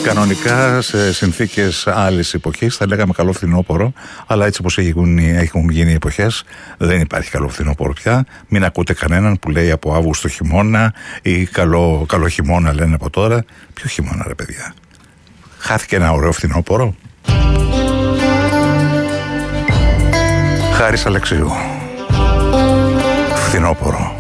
Κανονικά σε συνθήκες άλλης εποχής θα λέγαμε καλό φθινόπωρο, αλλά έτσι όπως έχουν γίνει οι εποχές δεν υπάρχει καλό φθινόπωρο πια. Μην ακούτε κανέναν που λέει από Αύγουστο χειμώνα ή καλό χειμώνα λένε από τώρα. Ποιο χειμώνα ρε παιδιά? Χάθηκε ένα ωραίο φθινόπωρο. Χάρης Αλεξίου. Φθινόπωρο.